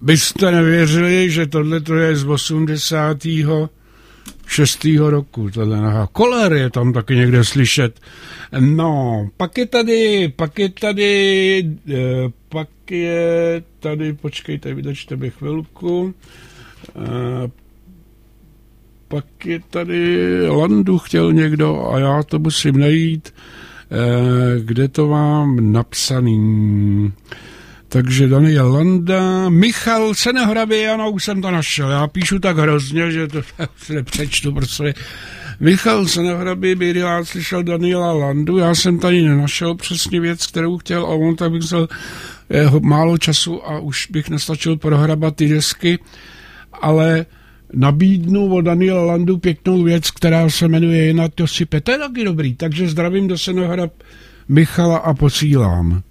byste nevěřili, že tohle to je z 86. roku. Koller je tam taky někde slyšet. No, pak je tady, počkejte, vydržte mi chvilku. Pak je tady Landu chtěl někdo a já to musím najít, kde to mám napsaný. Takže Daniel Landa, Michal Senehrabý, ano, už jsem to našel. Já píšu tak hrozně, že to se nepřečtu, protože Michal Senehrabý by rád slyšel Daniela Landu. Já jsem tady nenašel přesně věc, kterou chtěl, a on tak bych vzal málo času a už bych nestačil prohrabat ty desky, ale nabídnu od Daniela Landu pěknou věc, která se jmenuje Jinak to sype. To je taky dobrý, takže zdravím do Senehrab Michala a posílám.